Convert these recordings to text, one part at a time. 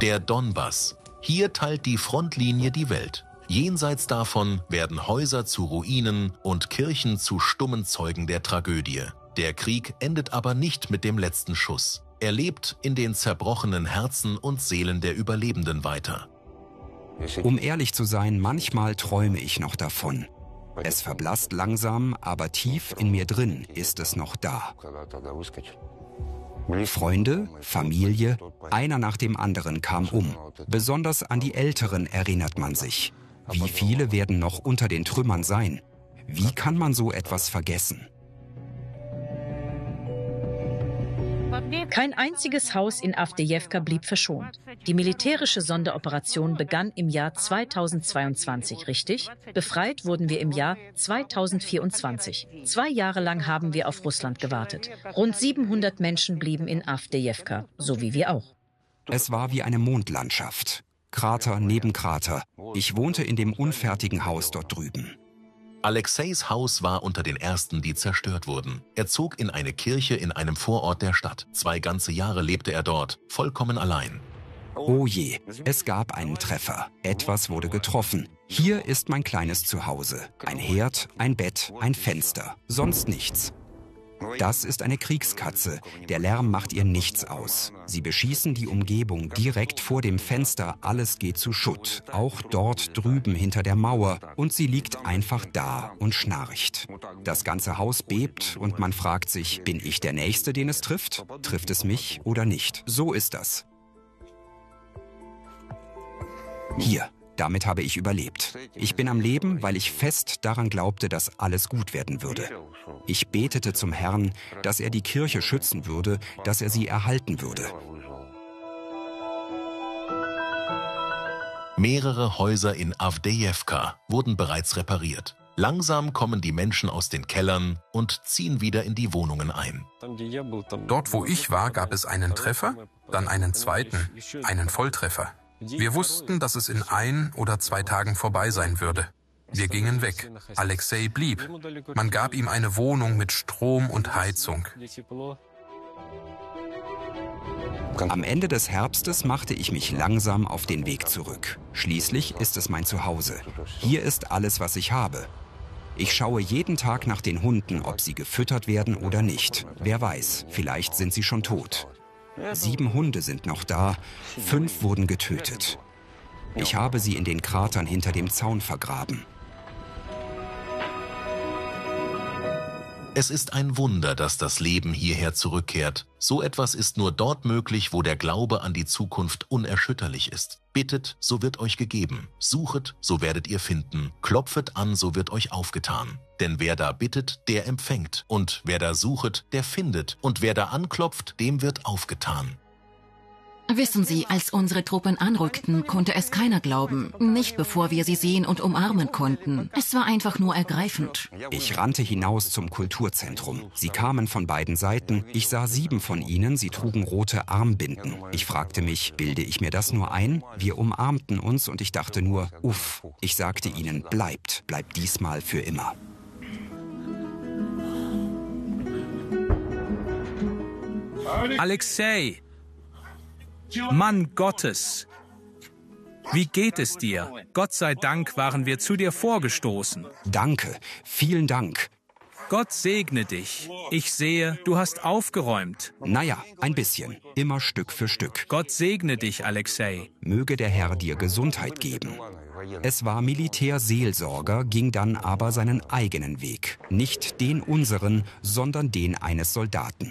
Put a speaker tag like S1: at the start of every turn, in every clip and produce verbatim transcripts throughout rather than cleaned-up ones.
S1: Der Donbass. Hier teilt die Frontlinie die Welt. Jenseits davon werden Häuser zu Ruinen und Kirchen zu stummen Zeugen der Tragödie. Der Krieg endet aber nicht mit dem letzten Schuss. Er lebt in den zerbrochenen Herzen und Seelen der Überlebenden weiter.
S2: Um ehrlich zu sein, manchmal träume ich noch davon. Es verblasst langsam, aber tief in mir drin ist es noch da. Freunde, Familie, einer nach dem anderen kam um. Besonders an die Älteren erinnert man sich. Wie viele werden noch unter den Trümmern sein? Wie kann man so etwas vergessen?
S3: Kein einziges Haus in Awdejewka blieb verschont. Die militärische Sonderoperation begann im Jahr zweitausendzweiundzwanzig, richtig? Befreit wurden wir im Jahr zweitausendvierundzwanzig. Zwei Jahre lang haben wir auf Russland gewartet. Rund siebenhundert Menschen blieben in Awdejewka, so wie wir auch.
S2: Es war wie eine Mondlandschaft. Krater neben Krater. Ich wohnte in dem unfertigen Haus dort drüben.
S1: Alexeis Haus war unter den ersten, die zerstört wurden. Er zog in eine Kirche in einem Vorort der Stadt. Zwei ganze Jahre lebte er dort, vollkommen allein.
S2: Oh je, es gab einen Treffer. Etwas wurde getroffen. Hier ist mein kleines Zuhause. Ein Herd, ein Bett, ein Fenster. Sonst nichts. Das ist eine Kriegskatze. Der Lärm macht ihr nichts aus. Sie beschießen die Umgebung direkt vor dem Fenster. Alles geht zu Schutt. Auch dort drüben hinter der Mauer. Und sie liegt einfach da und schnarcht. Das ganze Haus bebt und man fragt sich, bin ich der Nächste, den es trifft? Trifft es mich oder nicht? So ist das. Hier. Damit habe ich überlebt. Ich bin am Leben, weil ich fest daran glaubte, dass alles gut werden würde. Ich betete zum Herrn, dass er die Kirche schützen würde, dass er sie erhalten würde.
S1: Mehrere Häuser in Awdejewka wurden bereits repariert. Langsam kommen die Menschen aus den Kellern und ziehen wieder in die Wohnungen ein.
S4: Dort, wo ich war, gab es einen Treffer, dann einen zweiten, einen Volltreffer. Wir wussten, dass es in ein oder zwei Tagen vorbei sein würde. Wir gingen weg. Alexei blieb. Man gab ihm eine Wohnung mit Strom und Heizung.
S2: Am Ende des Herbstes machte ich mich langsam auf den Weg zurück. Schließlich ist es mein Zuhause. Hier ist alles, was ich habe. Ich schaue jeden Tag nach den Hunden, ob sie gefüttert werden oder nicht. Wer weiß, vielleicht sind sie schon tot. Sieben Hunde sind noch da, fünf wurden getötet. Ich habe sie in den Kratern hinter dem Zaun vergraben.
S1: Es ist ein Wunder, dass das Leben hierher zurückkehrt. So etwas ist nur dort möglich, wo der Glaube an die Zukunft unerschütterlich ist. Bittet, so wird euch gegeben. Suchet, so werdet ihr finden. Klopfet an, so wird euch aufgetan. Denn wer da bittet, der empfängt. Und wer da suchet, der findet. Und wer da anklopft, dem wird aufgetan.
S5: Wissen Sie, als unsere Truppen anrückten, konnte es keiner glauben. Nicht bevor wir sie sehen und umarmen konnten. Es war einfach nur ergreifend.
S2: Ich rannte hinaus zum Kulturzentrum. Sie kamen von beiden Seiten. Ich sah sieben von ihnen. Sie trugen rote Armbinden. Ich fragte mich, bilde ich mir das nur ein? Wir umarmten uns und ich dachte nur, uff. Ich sagte ihnen, bleibt, bleibt diesmal für immer.
S6: Alexei! Mann Gottes, wie geht es dir? Gott sei Dank waren wir zu dir vorgestoßen.
S2: Danke, vielen Dank.
S6: Gott segne dich. Ich sehe, du hast aufgeräumt.
S2: Naja, ein bisschen, immer Stück für Stück.
S6: Gott segne dich, Alexei.
S2: Möge der Herr dir Gesundheit geben. Es war Militärseelsorger, ging dann aber seinen eigenen Weg. Nicht den unseren, sondern den eines Soldaten.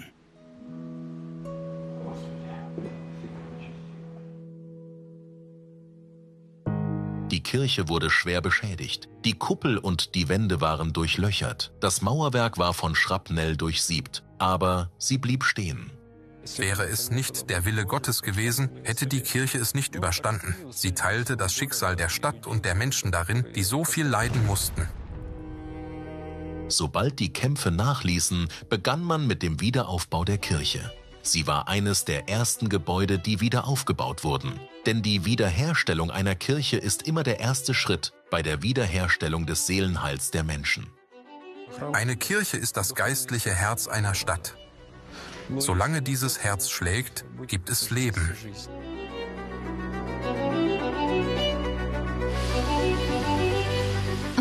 S1: Die Kirche wurde schwer beschädigt. Die Kuppel und die Wände waren durchlöchert. Das Mauerwerk war von Schrapnell durchsiebt. Aber sie blieb stehen.
S4: Wäre es nicht der Wille Gottes gewesen, hätte die Kirche es nicht überstanden. Sie teilte das Schicksal der Stadt und der Menschen darin, die so viel leiden mussten.
S1: Sobald die Kämpfe nachließen, begann man mit dem Wiederaufbau der Kirche. Sie war eines der ersten Gebäude, die wieder aufgebaut wurden. Denn die Wiederherstellung einer Kirche ist immer der erste Schritt bei der Wiederherstellung des Seelenheils der Menschen.
S4: Eine Kirche ist das geistliche Herz einer Stadt. Solange dieses Herz schlägt, gibt es Leben.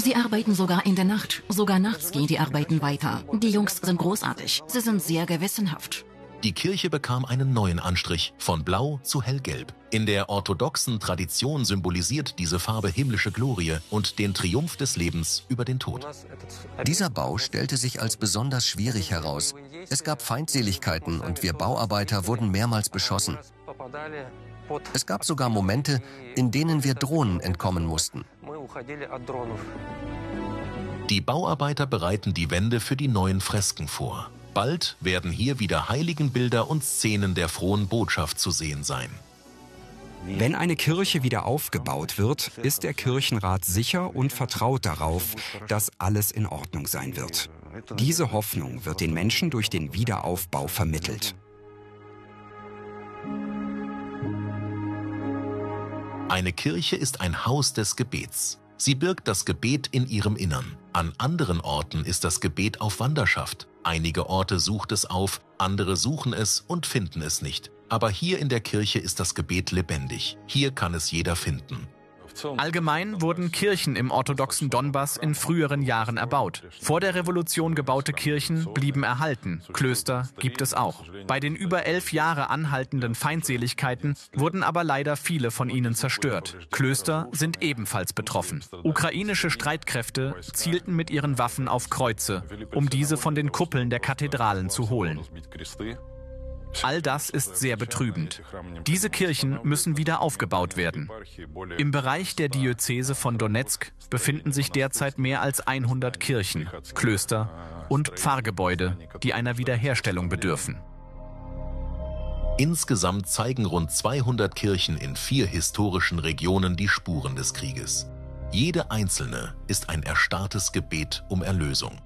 S5: Sie arbeiten sogar in der Nacht. Sogar nachts gehen die Arbeiten weiter. Die Jungs sind großartig. Sie sind sehr gewissenhaft.
S1: Die Kirche bekam einen neuen Anstrich, von blau zu hellgelb. In der orthodoxen Tradition symbolisiert diese Farbe himmlische Glorie und den Triumph des Lebens über den Tod.
S7: Dieser Bau stellte sich als besonders schwierig heraus. Es gab Feindseligkeiten und wir Bauarbeiter wurden mehrmals beschossen. Es gab sogar Momente, in denen wir Drohnen entkommen mussten.
S1: Die Bauarbeiter bereiten die Wände für die neuen Fresken vor. Bald werden hier wieder Heiligenbilder und Szenen der frohen Botschaft zu sehen sein.
S2: Wenn eine Kirche wieder aufgebaut wird, ist der Kirchenrat sicher und vertraut darauf, dass alles in Ordnung sein wird. Diese Hoffnung wird den Menschen durch den Wiederaufbau vermittelt.
S1: Eine Kirche ist ein Haus des Gebets. Sie birgt das Gebet in ihrem Innern. An anderen Orten ist das Gebet auf Wanderschaft. Einige Orte sucht es auf, andere suchen es und finden es nicht. Aber hier in der Kirche ist das Gebet lebendig. Hier kann es jeder finden.
S8: Allgemein wurden Kirchen im orthodoxen Donbass in früheren Jahren erbaut. Vor der Revolution gebaute Kirchen blieben erhalten. Klöster gibt es auch. Bei den über elf Jahre anhaltenden Feindseligkeiten wurden aber leider viele von ihnen zerstört. Klöster sind ebenfalls betroffen. Ukrainische Streitkräfte zielten mit ihren Waffen auf Kreuze, um diese von den Kuppeln der Kathedralen zu holen. All das ist sehr betrübend. Diese Kirchen müssen wieder aufgebaut werden. Im Bereich der Diözese von Donezk befinden sich derzeit mehr als hundert Kirchen, Klöster und Pfarrgebäude, die einer Wiederherstellung bedürfen.
S1: Insgesamt zeigen rund zweihundert Kirchen in vier historischen Regionen die Spuren des Krieges. Jede einzelne ist ein erstarrtes Gebet um Erlösung.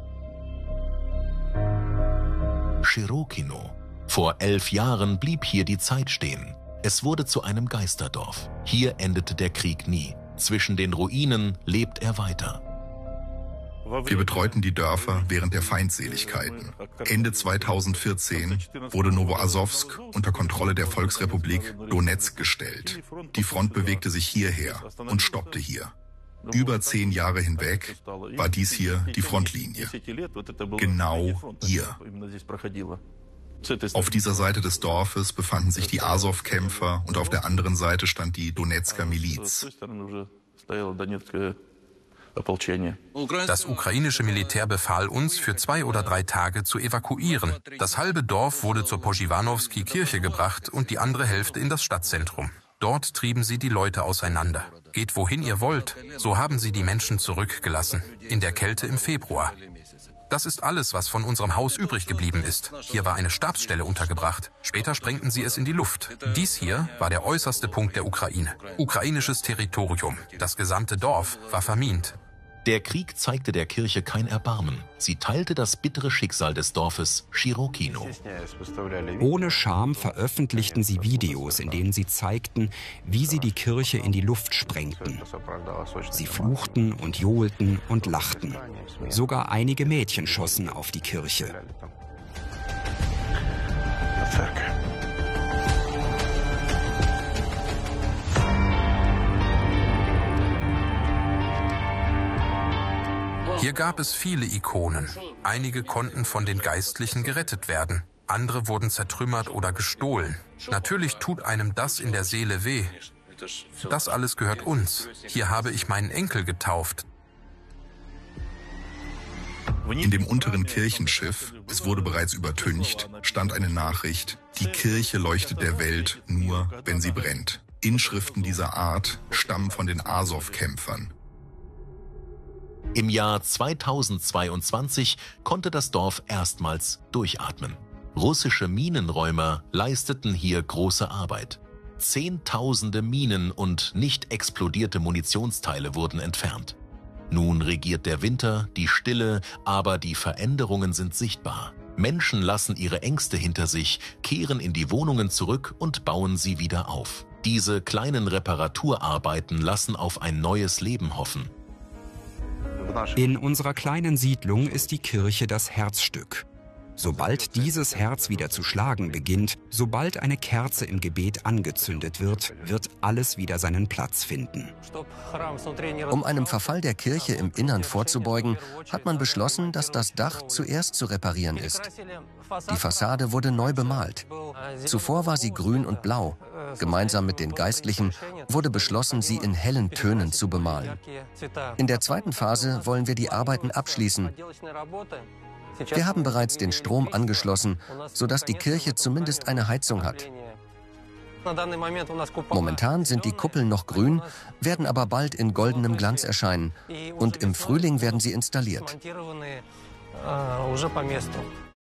S1: Chirokino. Vor elf Jahren blieb hier die Zeit stehen. Es wurde zu einem Geisterdorf. Hier endete der Krieg nie. Zwischen den Ruinen lebt er weiter.
S9: Wir betreuten die Dörfer während der Feindseligkeiten. Ende zweitausendvierzehn wurde Novoazowsk unter Kontrolle der Volksrepublik Donezk gestellt. Die Front bewegte sich hierher und stoppte hier. Über zehn Jahre hinweg war dies hier die Frontlinie. Genau hier. Auf dieser Seite des Dorfes befanden sich die Asow-Kämpfer und auf der anderen Seite stand die Donezker Miliz.
S4: Das ukrainische Militär befahl uns, für zwei oder drei Tage zu evakuieren. Das halbe Dorf wurde zur Poschiwanowski-Kirche gebracht und die andere Hälfte in das Stadtzentrum. Dort trieben sie die Leute auseinander. Geht wohin ihr wollt, so haben sie die Menschen zurückgelassen, in der Kälte im Februar. Das ist alles, was von unserem Haus übrig geblieben ist. Hier war eine Stabsstelle untergebracht. Später sprengten sie es in die Luft. Dies hier war der äußerste Punkt der Ukraine. Ukrainisches Territorium. Das gesamte Dorf war vermint.
S1: Der Krieg zeigte der Kirche kein Erbarmen. Sie teilte das bittere Schicksal des Dorfes Chirokino.
S2: Ohne Scham veröffentlichten sie Videos, in denen sie zeigten, wie sie die Kirche in die Luft sprengten. Sie fluchten und johlten und lachten. Sogar einige Mädchen schossen auf die Kirche.
S4: Hier gab es viele Ikonen. Einige konnten von den Geistlichen gerettet werden. Andere wurden zertrümmert oder gestohlen. Natürlich tut einem das in der Seele weh. Das alles gehört uns. Hier habe ich meinen Enkel getauft.
S9: In dem unteren Kirchenschiff, es wurde bereits übertüncht, stand eine Nachricht: Die Kirche leuchtet der Welt nur, wenn sie brennt. Inschriften dieser Art stammen von den Asow-Kämpfern.
S1: Im Jahr zweitausendzweiundzwanzig konnte das Dorf erstmals durchatmen. Russische Minenräumer leisteten hier große Arbeit. Zehntausende Minen und nicht explodierte Munitionsteile wurden entfernt. Nun regiert der Winter, die Stille, aber die Veränderungen sind sichtbar. Menschen lassen ihre Ängste hinter sich, kehren in die Wohnungen zurück und bauen sie wieder auf. Diese kleinen Reparaturarbeiten lassen auf ein neues Leben hoffen.
S2: In unserer kleinen Siedlung ist die Kirche das Herzstück. Sobald dieses Herz wieder zu schlagen beginnt, sobald eine Kerze im Gebet angezündet wird, wird alles wieder seinen Platz finden.
S7: Um einem Verfall der Kirche im Innern vorzubeugen, hat man beschlossen, dass das Dach zuerst zu reparieren ist. Die Fassade wurde neu bemalt. Zuvor war sie grün und blau. Gemeinsam mit den Geistlichen wurde beschlossen, sie in hellen Tönen zu bemalen. In der zweiten Phase wollen wir die Arbeiten abschließen. Wir haben bereits den Strom angeschlossen, sodass die Kirche zumindest eine Heizung hat. Momentan sind die Kuppeln noch grün, werden aber bald in goldenem Glanz erscheinen und im Frühling werden sie installiert.